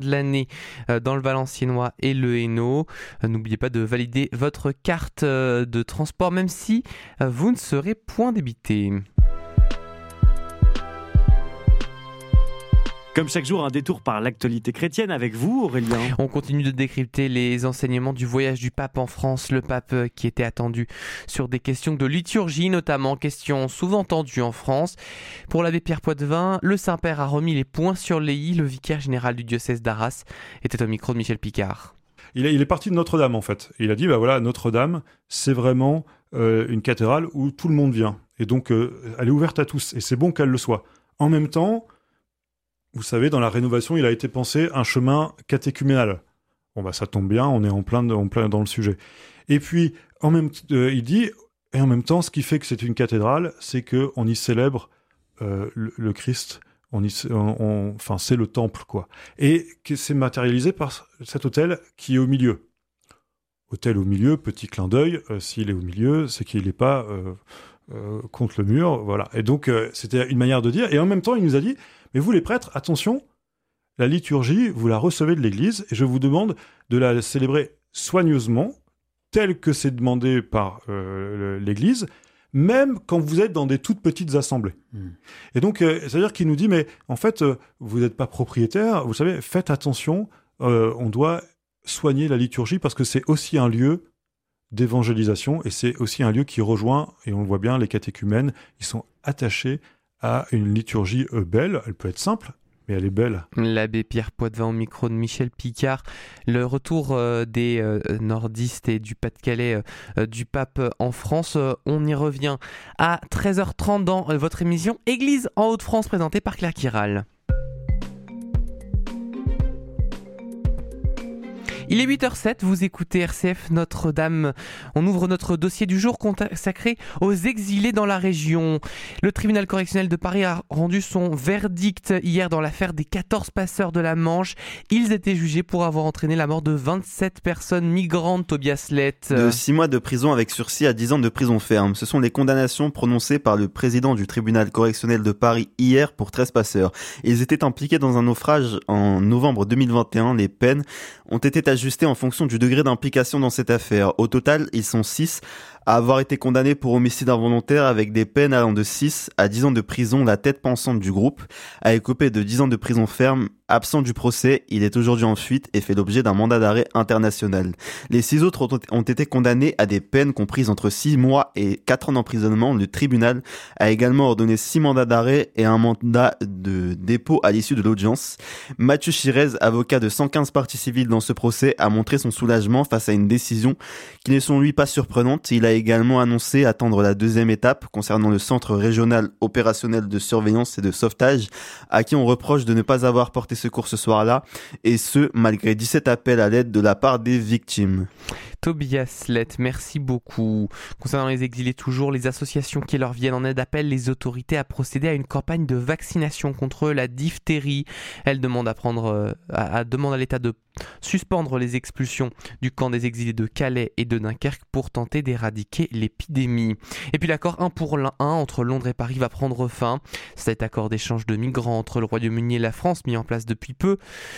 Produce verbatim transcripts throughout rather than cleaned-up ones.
de l'année dans le Valenciennois et le Hainaut. N'oubliez pas de valider votre carte de transport, même si vous ne serez point débité. Comme chaque jour, un détour par l'actualité chrétienne avec vous, Aurélien. On continue de décrypter les enseignements du voyage du pape en France. Le pape qui était attendu sur des questions de liturgie, notamment questions souvent tendues en France. Pour l'abbé Pierre Poitvin, le Saint-Père a remis les points sur les i. Le vicaire général du diocèse d'Arras était au micro de Michel Picard. Il est, il est parti de Notre-Dame en fait. Il a dit, bah voilà, Notre-Dame, c'est vraiment euh, une cathédrale où tout le monde vient. Et donc, euh, elle est ouverte à tous. Et c'est bon qu'elle le soit. En même temps, vous savez, dans la rénovation, il a été pensé un chemin catéchuménal. Bon, bah, ça tombe bien, on est en plein, de, en plein dans le sujet. Et puis, en même, euh, il dit, et en même temps, ce qui fait que c'est une cathédrale, c'est qu'on y célèbre euh, le, le Christ. On y, on, on, enfin, c'est le temple, quoi. Et que c'est matérialisé par cet autel qui est au milieu. Autel au milieu, petit clin d'œil. Euh, s'il est au milieu, c'est qu'il n'est pas euh, euh, contre le mur, voilà. Et donc, euh, c'était une manière de dire. Et en même temps, il nous a dit, mais vous les prêtres, attention, la liturgie, vous la recevez de l'Église et je vous demande de la célébrer soigneusement, telle que c'est demandé par euh, l'Église, même quand vous êtes dans des toutes petites assemblées. Mmh. Et donc, euh, c'est-à-dire qu'il nous dit, mais en fait, euh, vous n'êtes pas propriétaire, vous savez, faites attention, euh, on doit soigner la liturgie parce que c'est aussi un lieu d'évangélisation et c'est aussi un lieu qui rejoint, et on le voit bien, les catéchumènes, ils sont attachés à une liturgie euh, belle, elle peut être simple, mais elle est belle. L'abbé Pierre Poitvin au micro de Michel Picard. Le retour euh, des euh, nordistes et du Pas-de-Calais euh, du pape en France, euh, on y revient à treize heures trente dans euh, votre émission Église en Hauts-de-France présentée par Claire Kiral. Il est huit heures sept, vous écoutez R C F Notre-Dame. On ouvre notre dossier du jour consacré aux exilés dans la région. Le tribunal correctionnel de Paris a rendu son verdict hier dans l'affaire des quatorze passeurs de la Manche. Ils étaient jugés pour avoir entraîné la mort de vingt-sept personnes migrantes, Tobias Lett. De six mois de prison avec sursis à dix ans de prison ferme. Ce sont les condamnations prononcées par le président du tribunal correctionnel de Paris hier pour treize passeurs. Ils étaient impliqués dans un naufrage en novembre deux mille vingt et un. Les peines ont été ajustés en fonction du degré d'implication dans cette affaire. Au total, ils sont six à avoir été condamnés pour homicide involontaire avec des peines allant de six à dix ans de prison. La tête pensante du groupe a écopé de dix ans de prison ferme. Absent du procès, il est aujourd'hui en fuite et fait l'objet d'un mandat d'arrêt international. Les six autres ont été condamnés à des peines comprises entre six mois et quatre ans d'emprisonnement. Le tribunal a également ordonné six mandats d'arrêt et un mandat de dépôt à l'issue de l'audience. Mathieu Chirez, avocat de cent quinze parties civiles dans ce procès, a montré son soulagement face à une décision qui n'est selon lui pas surprenante. Il a également annoncé attendre la deuxième étape concernant le centre régional opérationnel de surveillance et de sauvetage, à qui on reproche de ne pas avoir porté secours ce soir-là, et ce, malgré dix-sept appels à l'aide de la part des victimes. Tobias Lett, merci beaucoup. Concernant les exilés toujours, les associations qui leur viennent en aide appellent les autorités à procéder à une campagne de vaccination contre la diphtérie. Elles demandent à prendre, à, à demande à l'État de suspendre les expulsions du camp des exilés de Calais et de Dunkerque pour tenter d'éradiquer l'épidémie. Et puis l'accord un pour l'un entre Londres et Paris va prendre fin. Cet accord d'échange de migrants entre le Royaume-Uni et la France, mis en place depuis peu,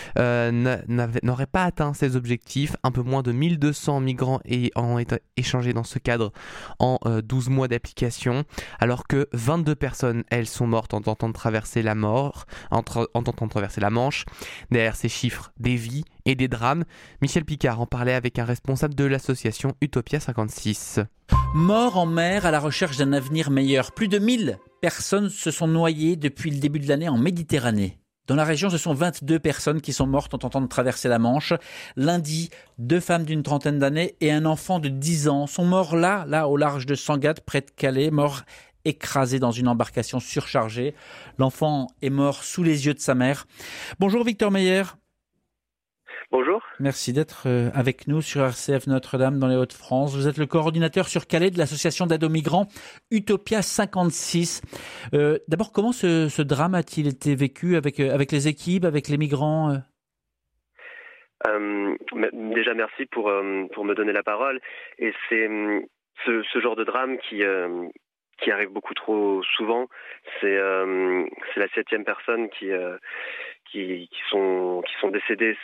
euh, n'aurait pas atteint ses objectifs. Un peu moins de mille deux cents migrants ont été échangés dans ce cadre en euh, douze mois d'application, alors que vingt-deux personnes, elles, sont mortes en tentant de traverser la mort, en, tra- en tentant de traverser la Manche. Derrière ces chiffres, des vies et des drames. Michel Picard en parlait avec un responsable de l'association Utopia cinquante-six. Morts en mer à la recherche d'un avenir meilleur. Plus de mille personnes se sont noyées depuis le début de l'année en Méditerranée. Dans la région, ce sont vingt-deux personnes qui sont mortes en tentant de traverser la Manche. Lundi, deux femmes d'une trentaine d'années et un enfant de dix ans sont morts là, là, au large de Sangatte, près de Calais, morts écrasés dans une embarcation surchargée. L'enfant est mort sous les yeux de sa mère. Bonjour Victor Meyer. Bonjour. Merci d'être avec nous sur R C F Notre-Dame dans les Hauts-de-France. Vous êtes le coordinateur sur Calais de l'association d'aide aux migrants Utopia cinquante-six. Euh, d'abord, comment ce, ce drame a-t-il été vécu avec, avec les équipes, avec les migrants euh, Déjà, merci pour, euh, pour me donner la parole. Et c'est ce, ce genre de drame qui, euh, qui arrive beaucoup trop souvent. C'est, euh, c'est la septième personne qui... Euh, qui, qui sont qui sont décédés